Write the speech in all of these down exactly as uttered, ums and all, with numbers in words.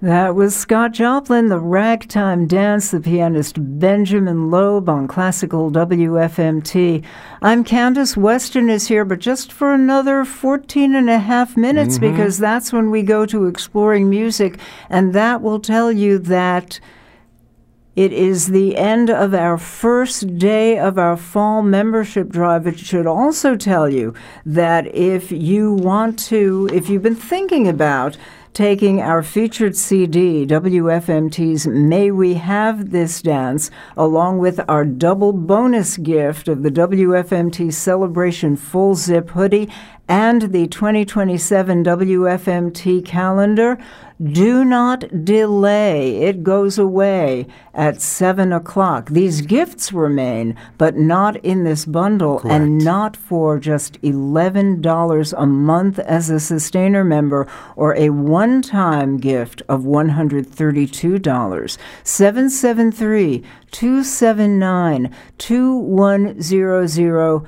That was Scott Joplin, the Ragtime Dance, the pianist Benjamin Loeb on Classical W F M T. I'm Candace Weston is here, but just for another fourteen and a half minutes, mm-hmm. because that's when we go to Exploring Music, and that will tell you that it is the end of our first day of our fall membership drive. It should also tell you that if you want to, if you've been thinking about taking our featured C D, W F M T's May We Have This Dance, along with our double bonus gift of the W F M T Celebration Full Zip Hoodie and the twenty twenty-seven W F M T calendar, do not delay. It goes away at seven o'clock. These gifts remain, but not in this bundle. Correct. And not for just eleven dollars a month as a sustainer member or a one-time gift of one hundred thirty-two dollars. seven seven three, two seven nine, two one zero zero,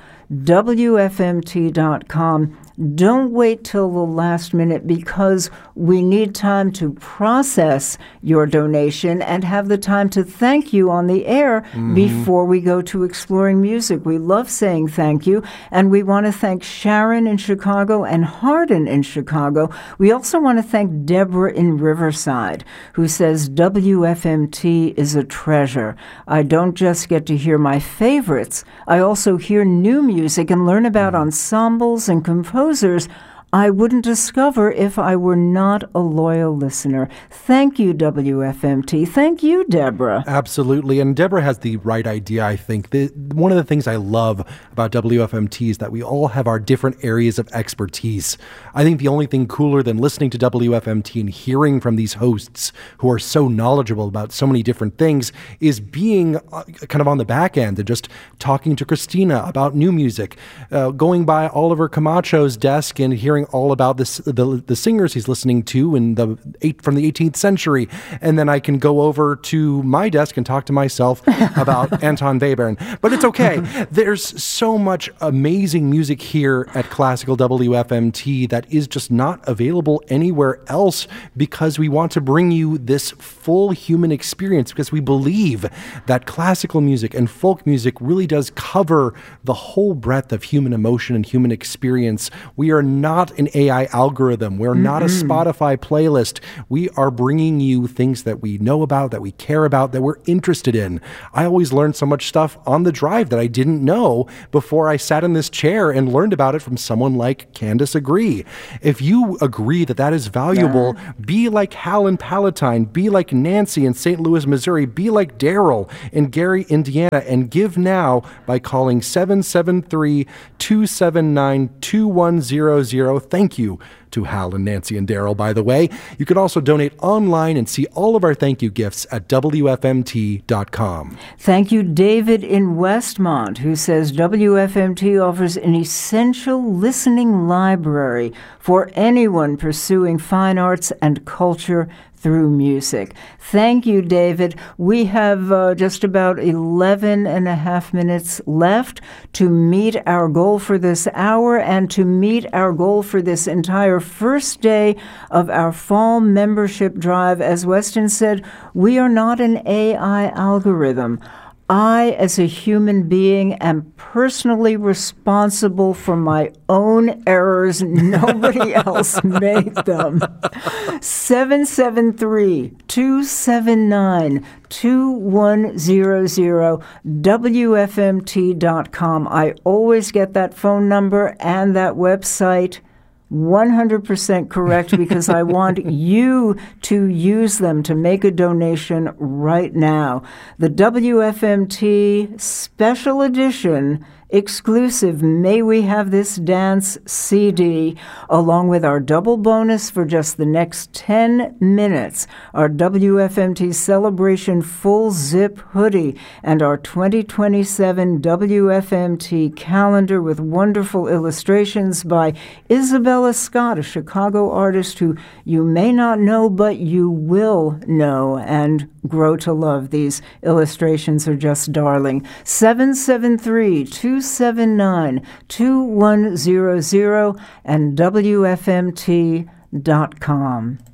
W F M T dot com. Don't wait till the last minute because we need time to process your donation and have the time to thank you on the air mm-hmm. before we go to Exploring Music. We love saying thank you, and we want to thank Sharon in Chicago and Hardin in Chicago. We also want to thank Deborah in Riverside, who says W F M T is a treasure. I don't just get to hear my favorites. I also hear new music and learn about mm-hmm. ensembles and composers I wouldn't discover if I were not a loyal listener. Thank you, W F M T. Thank you, Deborah. Absolutely. And Deborah has the right idea, I think. The, one of the things I love about W F M T is that we all have our different areas of expertise. I think the only thing cooler than listening to W F M T and hearing from these hosts who are so knowledgeable about so many different things is being uh, kind of on the back end and just talking to Christina about new music, uh, going by Oliver Camacho's desk and hearing all about this, the the singers he's listening to in the eight, from the eighteenth century, and then I can go over to my desk and talk to myself about Anton Webern. But it's okay. There's so much amazing music here at Classical W F M T that is just not available anywhere else because we want to bring you this full human experience because we believe that classical music and folk music really does cover the whole breadth of human emotion and human experience. We are not an A I algorithm. We're mm-hmm. not a Spotify playlist. We are bringing you things that we know about, that we care about, that we're interested in. I always learn so much stuff on the drive that I didn't know before I sat in this chair and learned about it from someone like Candace Agree. If you agree that that is valuable, yeah. be like Hal in Palatine, be like Nancy in Saint Louis, Missouri, be like Daryl in Gary, Indiana, and give now by calling seven seven three, two seven nine, two one zero zero. Thank you to Hal and Nancy and Daryl, by the way. You can also donate online and see all of our thank you gifts at W F M T dot com. Thank you, David in Westmont, who says W F M T offers an essential listening library for anyone pursuing fine arts and culture through music. Thank you, David. We have uh, just about eleven and a half minutes left to meet our goal for this hour and to meet our goal for this entire first day of our fall membership drive. As Weston said, we are not an A I algorithm. I, as a human being, am personally responsible for my own errors. Nobody else made them. seven seven three, two seven nine, two one zero zero, W F M T dot com. I always get that phone number and that website one hundred percent correct because I want you to use them to make a donation right now. The W F M T Special Edition exclusive May We Have This Dance C D, along with our double bonus for just the next ten minutes, our W F M T Celebration Full Zip Hoodie, and our twenty twenty-seven W F M T calendar with wonderful illustrations by Isabella Scott, a Chicago artist who you may not know, but you will know and grow to love. These illustrations are just darling. seven seven three, two seven nine, two one zero zero and W F M T dot com.